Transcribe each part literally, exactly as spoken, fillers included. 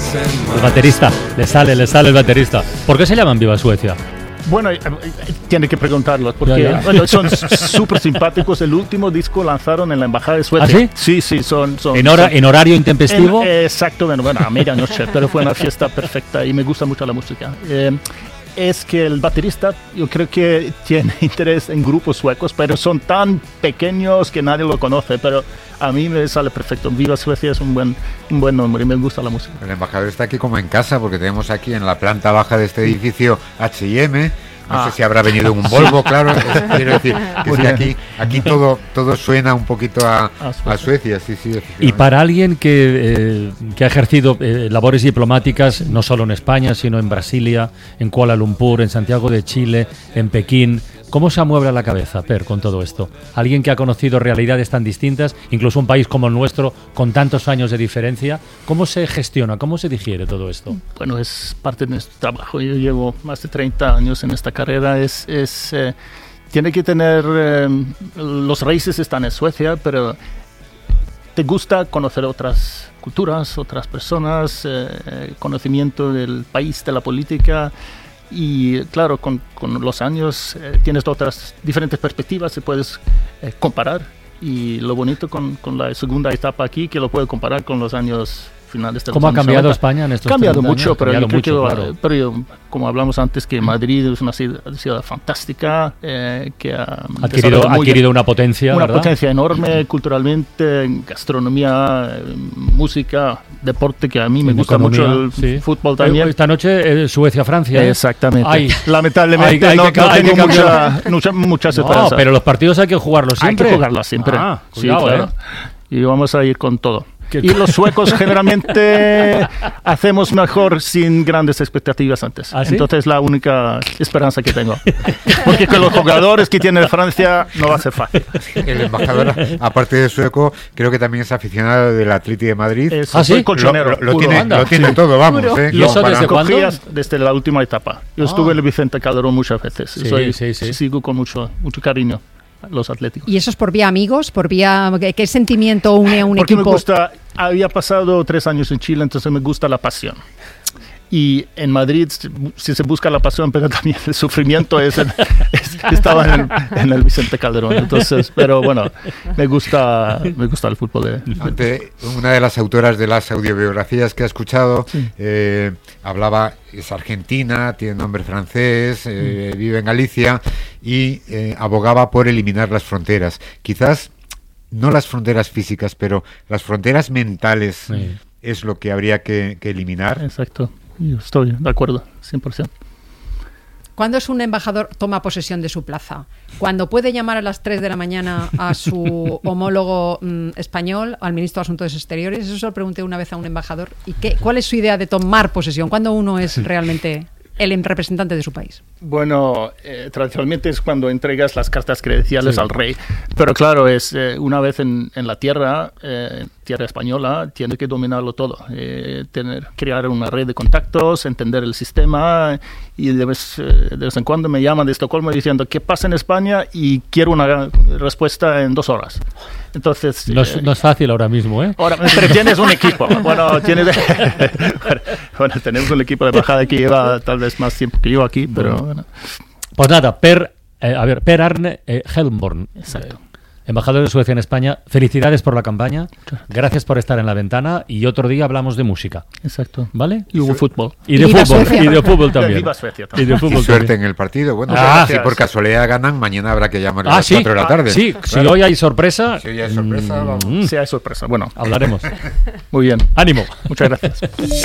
El baterista, le sale, le sale el baterista. ¿Por qué se llaman Viva Suecia? Bueno, eh, tiene que preguntarlos, porque Ya, ya. Bueno, son súper simpáticos. El último disco lanzaron en la Embajada de Suecia. ¿Ah, sí? Sí, sí, son... son ¿En, hora, son- en horario intempestivo? En- eh, exacto, bueno, bueno, a medianoche, pero fue una fiesta perfecta y me gusta mucho la música. Eh, es que el baterista, yo creo que tiene interés en grupos suecos, pero son tan pequeños que nadie lo conoce, pero a mí me sale perfecto. Viva Suecia es un buen, un buen nombre y me gusta la música. El embajador está aquí como en casa, porque tenemos aquí en la planta baja de este edificio H y M. No Ah. sé si habrá venido un Volvo, claro. es- Quiero decir, que, es Muy que bien. aquí, aquí todo, todo suena un poquito a, A Suecia. a Suecia, sí, sí. Y efectivamente. para alguien que, eh, que ha ejercido eh, labores diplomáticas, no solo en España, sino en Brasilia, en Kuala Lumpur, en Santiago de Chile, en Pekín, ¿cómo se amuebla la cabeza, Per, con todo esto? Alguien que ha conocido realidades tan distintas, incluso un país como el nuestro, con tantos años de diferencia, ¿cómo se gestiona, cómo se digiere todo esto? Bueno, es parte de nuestro trabajo. Yo llevo más de treinta años en esta carrera. Es, es, eh, tiene que tener... eh, los raíces están en Suecia, pero te gusta conocer otras culturas, otras personas, eh, conocimiento del país, de la política. Y claro, con, con los años eh, tienes otras diferentes perspectivas, se puedes eh, comparar. Y lo bonito con, con la segunda etapa aquí, que lo puedo comparar con los años finales de los ¿Cómo ha años cambiado noventa. España en estos Ha cambiado treinta años? mucho, Ha pero, cambiado yo creo mucho, que, claro. pero yo, como hablamos antes, que Madrid es una ciudad, ciudad fantástica, eh, que ha Ha adquirido, desarrollado ha muy adquirido bien. una potencia, Una ¿verdad? potencia enorme culturalmente, en gastronomía, eh, música, deporte, que a mí me En gusta mucho economía, el sí. fútbol Eh, también. Esta noche eh, Suecia-Francia. ¿eh? Exactamente. Ay. Lamentablemente Hay- hay no, que- no hay que tengo cambiar. mucha, mucha, muchas No, esperanzas. pero los partidos hay que jugarlos Hay siempre. que jugarlas siempre. Ah, Sí, cuidado, claro. ¿eh? Y vamos a ir con todo. ¿Qué Y los suecos generalmente hacemos mejor sin grandes expectativas antes. ¿Ah, sí? Entonces es la única esperanza que tengo. Porque con los jugadores que tiene Francia no va a ser fácil. El embajador, aparte de sueco, creo que también es aficionado del Atleti de Madrid. Es, ¿Ah, sí? soy Lo, colchonero. lo- lo puro. tiene, anda. lo tiene todo, vamos. Puro. ¿eh? ¿Y eso Comparado- desde cuándo? Cogías desde la última etapa. Yo Ah. estuve en el Vicente Calderón muchas veces. Sí, Soy- sí, sí. Sigo con mucho, mucho cariño a los atléticos. ¿Y eso es por vía amigos? ¿Por vía qué, qué sentimiento une a un Porque equipo? me gusta, había pasado tres años en Chile, entonces me gusta la pasión. Y en Madrid, si se busca la pasión, pero también el sufrimiento, es, el- es- estaba en el, en el Vicente Calderón. Entonces, pero bueno, me gusta, me gusta el fútbol. De, Ante una de las autoras de las audiobiografías que ha escuchado, eh, hablaba, es argentina, tiene nombre francés, eh, vive en Galicia y eh, abogaba por eliminar las fronteras. Quizás no las fronteras físicas, pero las fronteras mentales Sí. es lo que habría que, que eliminar. Exacto, yo estoy de acuerdo, cien por ciento. ¿Cuándo es un embajador toma posesión de su plaza? ¿Cuando puede llamar a las tres de la mañana a su homólogo mm, español, al ministro de Asuntos Exteriores? Eso se lo pregunté una vez a un embajador. ¿Y qué, cuál es su idea de tomar posesión? ¿Cuándo uno es realmente el representante de su país? Bueno, eh, tradicionalmente es cuando entregas las cartas credenciales Sí. al rey, pero claro, es eh, una vez en, en la tierra, eh, tierra española, tienes que dominarlo todo, eh, tener, crear una red de contactos, entender el sistema, y de vez, eh, de vez en cuando me llaman de Estocolmo diciendo ¿qué pasa en España? Y quiero una respuesta en dos horas. Entonces, No es, eh, no es fácil ahora mismo, ¿eh? Ahora, pero tienes un equipo. Bueno, tienes, bueno, bueno, tenemos un equipo de embajada que lleva tal vez más tiempo que yo aquí, pero bueno. Pues nada, Per, eh, a ver, Per Arne eh, Helmborn, Exacto. eh, embajador de Suecia en España. Felicidades por la campaña, gracias por estar en la ventana y otro día hablamos de música, Exacto. ¿vale? Y hubo fútbol. Y de Y viva fútbol, Suecia. y de fútbol también. Viva Suecia Y también. de Y fútbol suerte también. en el partido. Bueno, Ah, si por casualidad ganan, mañana habrá que llamar a Ah, las sí, cuatro de la tarde. sí, si Claro. hoy hay sorpresa, Si hoy hay sorpresa, mm, vamos. Sí, hay sorpresa. Bueno, hablaremos. muy bien. Ánimo. Muchas gracias.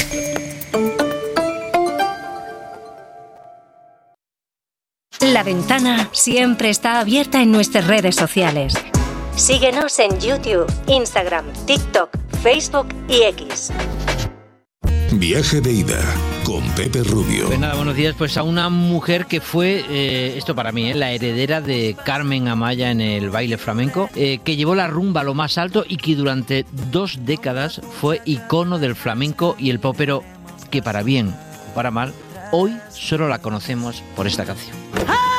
La ventana siempre está abierta en nuestras redes sociales. Síguenos en YouTube, Instagram, TikTok, Facebook y X. Viaje de ida con Pepe Rubio. Pues nada, buenos días. Pues a una mujer que fue, eh, esto para mí, eh, la heredera de Carmen Amaya en el baile flamenco, eh, que llevó la rumba a lo más alto y que durante dos décadas fue icono del flamenco y el pop, pero que para bien o para mal, hoy solo la conocemos por esta canción. ¡Ah!